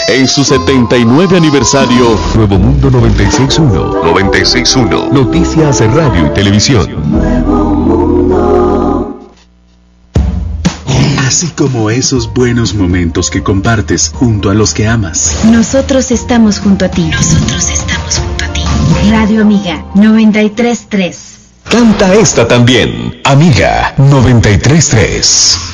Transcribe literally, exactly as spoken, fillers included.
En su setenta y nueve aniversario, Nuevo Mundo noventa y seis punto uno. noventa y seis punto uno. Noticias, radio y televisión. Así como esos buenos momentos que compartes junto a los que amas. Nosotros estamos junto a ti. Nosotros estamos junto a ti. Radio Amiga noventa y tres punto tres. Canta esta también, Amiga noventa y tres punto tres.